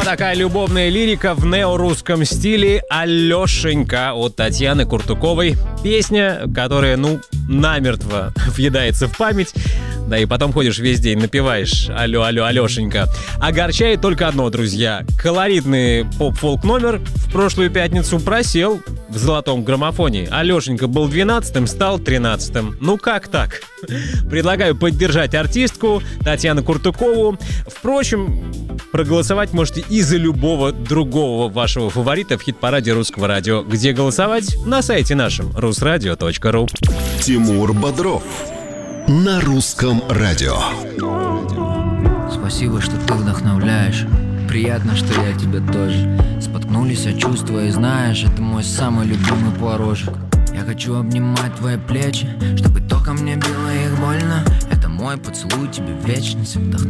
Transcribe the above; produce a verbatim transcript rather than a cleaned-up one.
такая любовная лирика в неорусском стиле «Алешенька» от Татьяны Куртуковой. Песня, которая, ну, намертво въедается в память. Да и потом ходишь весь день, напеваешь «Алло, алло, Алешенька». Огорчает только одно, друзья. Колоритный поп-фолк номер в прошлую пятницу просел в золотом граммофоне. Алешенька был двенадцатым, стал тринадцатым. Ну как так? Предлагаю поддержать артистку Татьяну Куртукову. Впрочем, проголосовать можете и за любого другого вашего фаворита в хит-параде русского радио. Где голосовать? На сайте нашем русрадио точка ру. Тимур Бодров на русском радио. Спасибо, что ты вдохновляешь. Приятно, что я тебя тоже. Споткнулись о чувства и знаешь, это мой самый любимый порожек. Я хочу обнимать твои плечи, чтобы током мне било их больно. Это мой поцелуй тебе в вечность.